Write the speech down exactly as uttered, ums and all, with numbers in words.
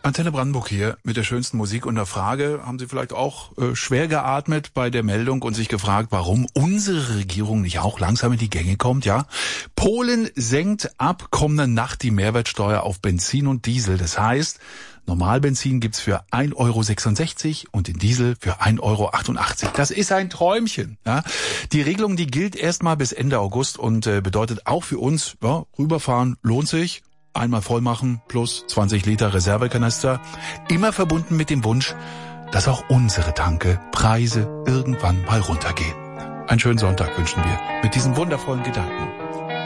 Antenne Brandenburg hier mit der schönsten Musik und der Frage, haben Sie vielleicht auch äh, schwer geatmet bei der Meldung und sich gefragt, warum unsere Regierung nicht auch langsam in die Gänge kommt, ja? Polen senkt ab kommende Nacht die Mehrwertsteuer auf Benzin und Diesel. Das heißt, Normalbenzin gibt's für ein Euro sechsundsechzig und den Diesel für ein Euro achtundachtzig. Das ist ein Träumchen. Ja? Die Regelung, die gilt erstmal bis Ende August und äh, bedeutet auch für uns, ja, rüberfahren lohnt sich. Einmal voll machen plus zwanzig Liter Reservekanister. Immer verbunden mit dem Wunsch, dass auch unsere Tanke, Preise irgendwann mal runtergehen. Einen schönen Sonntag wünschen wir mit diesen wundervollen Gedanken.